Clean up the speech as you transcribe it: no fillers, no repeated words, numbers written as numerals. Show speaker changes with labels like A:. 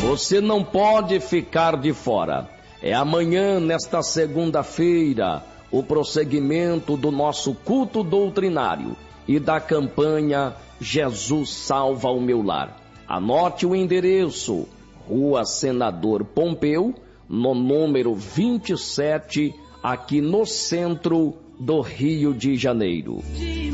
A: Você não pode ficar de fora. É amanhã, nesta segunda-feira, o prosseguimento do nosso culto doutrinário e da campanha Jesus Salva o Meu Lar. Anote o endereço: Rua Senador Pompeu, no número 27, aqui no centro do Rio de Janeiro.